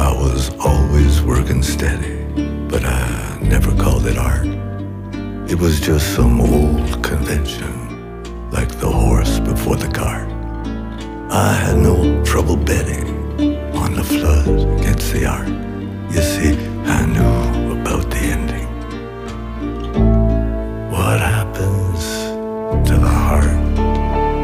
I was always working steady, but I never called it art. It was just some old convention, like the horse before the cart. I had no trouble betting on the flood against the art. You see,